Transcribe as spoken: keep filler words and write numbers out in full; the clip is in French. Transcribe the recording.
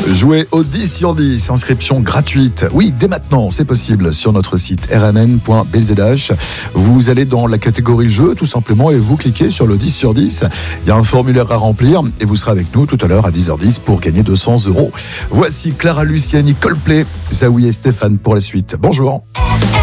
Jouez au dix sur dix, inscription gratuite. Oui, dès maintenant, c'est possible sur notre site r m n point b z h. Vous allez dans la catégorie jeu, tout simplement, et vous cliquez sur le dix sur dix. Il y a un formulaire à remplir et vous serez avec nous tout à l'heure à dix heures dix pour gagner deux cents euros. Voici Clara Luciani, Coldplay, Zawi et Stéphane pour la suite. Bonjour.